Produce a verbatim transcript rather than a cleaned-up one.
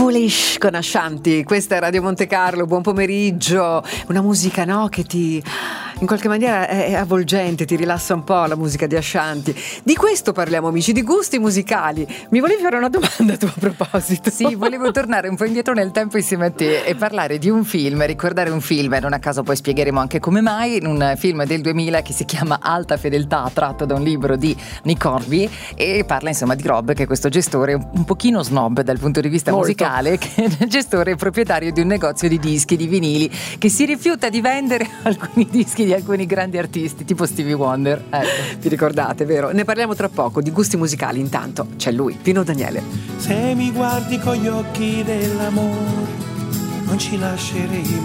Foolish con Ashanti, questa è Radio Monte Carlo, buon pomeriggio. Una musica, no, che ti in qualche maniera è avvolgente, ti rilassa un po' la musica di Ashanti. Di questo parliamo, amici, di gusti musicali. Mi volevi fare una domanda tu a proposito? Sì, volevo tornare un po' indietro nel tempo insieme a te e parlare di un film, ricordare un film, e non a caso poi spiegheremo anche come mai, in un film del duemila che si chiama Alta Fedeltà, tratto da un libro di Nick Hornby, e parla insomma di Rob, che è questo gestore un pochino snob dal punto di vista Molto. musicale, che è il gestore e proprietario di un negozio di dischi, di vinili, che si rifiuta di vendere alcuni dischi di alcuni grandi artisti tipo Stevie Wonder. Ecco. Vi ricordate, vero? Ne parliamo tra poco, di gusti musicali. Intanto c'è lui, Pino Daniele. Se mi guardi con gli occhi dell'amore, non ci lasceremo